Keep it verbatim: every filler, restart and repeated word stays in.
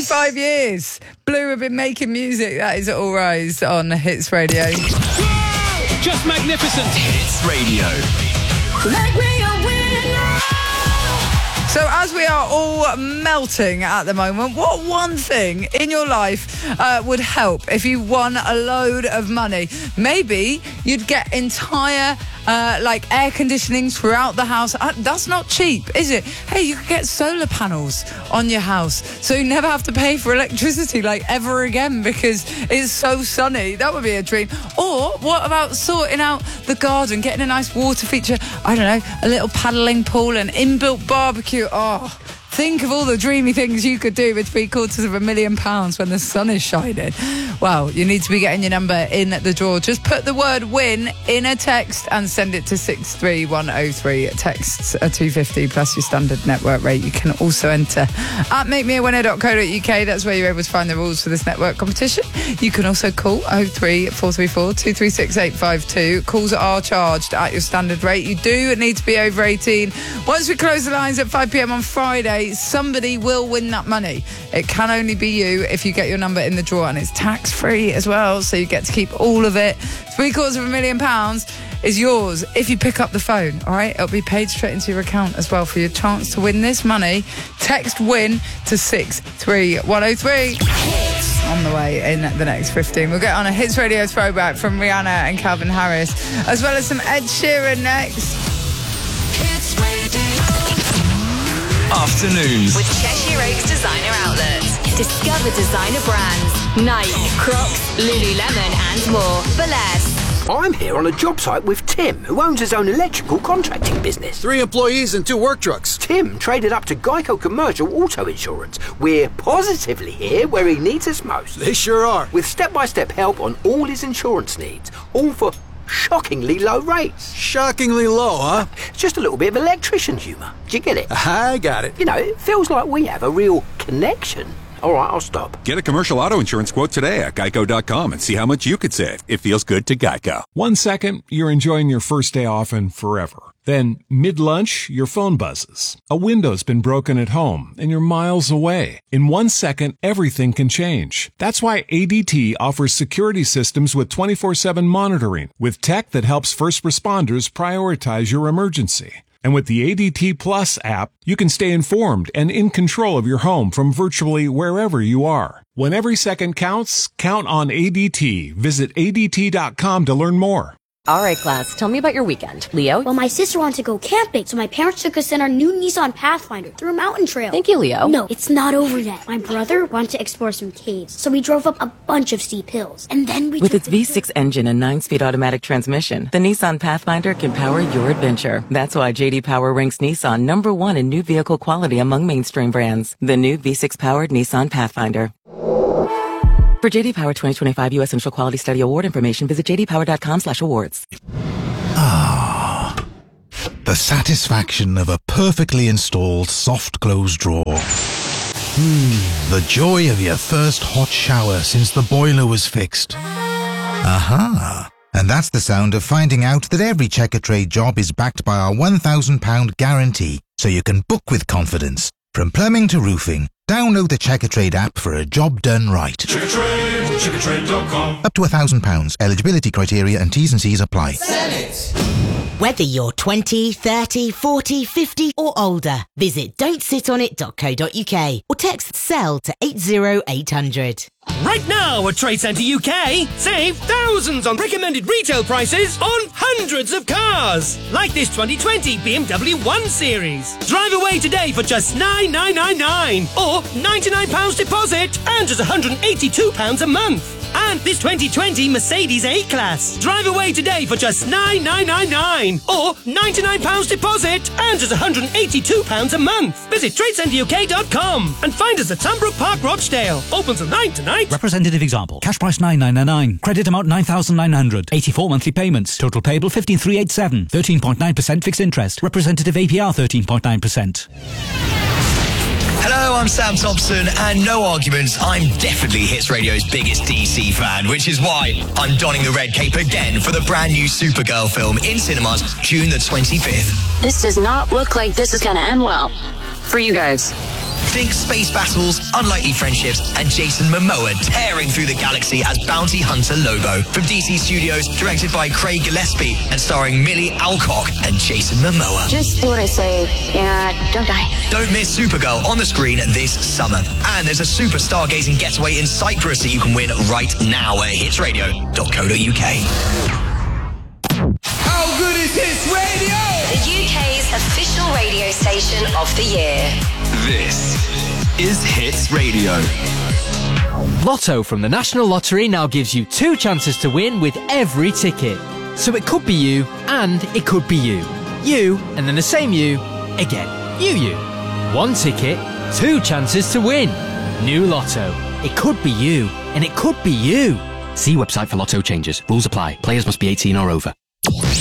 twenty-five years, Blue have been making music. That is All Rise on Hits Radio. Just magnificent. Hits Radio. Make me a winner. So as we are all melting at the moment, what one thing in your life uh, would help if you won a load of money? Maybe you'd get entire uh, like air conditioning throughout the house. Uh, that's not cheap, is it? Hey, you could get solar panels on your house so you never have to pay for electricity like ever again because it's so sunny. That would be a dream. Or what about sorting out the garden, getting a nice water feature? I don't know, a little paddling pool, an inbuilt barbecue. Oh, think of all the dreamy things you could do with three quarters of a million pounds when the sun is shining. Well, you need to be getting your number in the draw. Just put the word win in a text and send it to six three one oh three. Texts are two pounds fifty plus your standard network rate. You can also enter at make me a winner dot co dot uk. That's where you're able to find the rules for this network competition. You can also call oh three four three four two three six eight five two. Calls are charged at your standard rate. You do need to be over eighteen. Once we close the lines at five p.m. on Friday, somebody will win that money. It can only be you if you get your number in the draw, and it's tax-free as well, so you get to keep all of it. Three quarters of a million pounds is yours if you pick up the phone, all right? It'll be paid straight into your account as well for your chance to win this money. Text WIN to six three one oh three. On the way in the next fifteen. We'll get on a Hits Radio throwback from Rihanna and Calvin Harris, as well as some Ed Sheeran next. Hits Radio. Afternoons. With Cheshire Oaks Designer Outlets. Discover designer brands. Nike, Crocs, Lululemon and more for less. I'm here on a job site with Tim, who owns his own electrical contracting business. Three employees and two work trucks. Tim traded up to Geico Commercial Auto Insurance. We're positively here where he needs us most. They sure are. With step-by-step help on all his insurance needs. All for shockingly low rates. Shockingly low, huh? Just a little bit of electrician humour. Do you get it? I got it. You know, it feels like we have a real connection. All right, I'll stop. Get a commercial auto insurance quote today at geico dot com and see how much you could save. It feels good to Geico. One second, you're enjoying your first day off and forever. Then, mid-lunch, your phone buzzes. A window's been broken at home, and you're miles away. In one second, everything can change. That's why A D T offers security systems with twenty-four seven monitoring, with tech that helps first responders prioritize your emergency. And with the A D T Plus app, you can stay informed and in control of your home from virtually wherever you are. When every second counts, count on A D T. Visit A D T dot com to learn more. All right, class, tell me about your weekend. Leo? Well, my sister wanted to go camping, so my parents took us in our new Nissan Pathfinder through a mountain trail. Thank you, Leo. No, it's not over yet. My brother wanted to explore some caves, so we drove up a bunch of steep hills. And then we With its V six engine and nine-speed automatic transmission, the Nissan Pathfinder can power your adventure. That's why J D Power ranks Nissan number one in new vehicle quality among mainstream brands. The new V six-powered Nissan Pathfinder. For J D Power twenty twenty-five U S Initial Quality Study Award information, visit j d power dot com slash awards. Ah, the satisfaction of a perfectly installed soft close drawer. Hmm, the joy of your first hot shower since the boiler was fixed. Aha, and that's the sound of finding out that every Checkatrade job is backed by our one thousand pounds guarantee, so you can book with confidence. From plumbing to roofing, download the Checkatrade app for a job done right. Checkatrade, checkatrade dot com. Up to one thousand pounds. Eligibility criteria and T's and C's apply. Whether you're twenty, thirty, forty, fifty or older, visit don't sit on it dot co dot uk or text SELL to eight zero eight hundred. Right now at Trade Centre U K, save thousands on recommended retail prices on hundreds of cars. Like this twenty twenty B M W one Series. Drive away today for just nine thousand nine hundred ninety-nine pounds or ninety-nine pounds deposit and just one hundred eighty-two pounds a month. And this twenty twenty Mercedes A-Class. Drive away today for just nine thousand nine hundred ninety-nine pounds or ninety-nine pounds deposit and just one hundred eighty-two pounds a month. Visit trade centre u k dot com and find us at Sunbrook Park, Rochdale. Open till nine tonight. Representative example. Cash price nine thousand nine hundred ninety-nine. Credit amount nine thousand nine hundred. eighty-four monthly payments. Total payable fifteen thousand three hundred eighty-seven. thirteen point nine percent fixed interest. Representative A P R thirteen point nine percent. Hello, I'm Sam Thompson, and no arguments, I'm definitely Hits Radio's biggest D C fan, which is why I'm donning the red cape again for the brand new Supergirl film in cinemas June the twenty-fifth. This does not look like this is going to end well for you guys. Think space battles, unlikely friendships, and Jason Momoa tearing through the galaxy as bounty hunter Lobo. From D C Studios, directed by Craig Gillespie and starring Millie Alcock and Jason Momoa. Just do what I say. Yeah, don't die. Don't miss Supergirl on the screen this summer. And there's a super stargazing getaway in Cyprus that you can win right now at hits radio dot co dot uk. How good is Hits Radio? The U K's official radio station of the year. This is Hits Radio. Lotto from the National Lottery now gives you two chances to win with every ticket. So it could be you, and it could be you. You, and then the same you, again. You, you. One ticket, two chances to win. New Lotto. It could be you, and it could be you. See website for Lotto changes. Rules apply. Players must be eighteen or over.